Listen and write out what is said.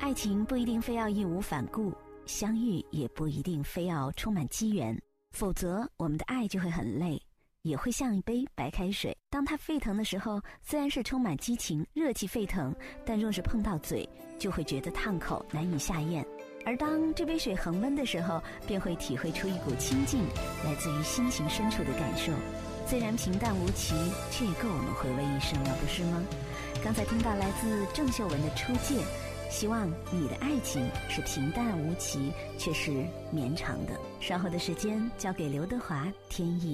爱情不一定非要义无反顾，相遇也不一定非要充满机缘，否则我们的爱就会很累，也会像一杯白开水。当它沸腾的时候，虽然是充满激情，热气沸腾，但若是碰到嘴，就会觉得烫口，难以下咽。而当这杯水恒温的时候，便会体会出一股清静，来自于心情深处的感受。虽然平淡无奇，却也够我们回味一生了，不是吗？刚才听到来自郑秀文的《初见》，希望你的爱情是平淡无奇，却是绵长的。稍后的时间交给刘德华，天意。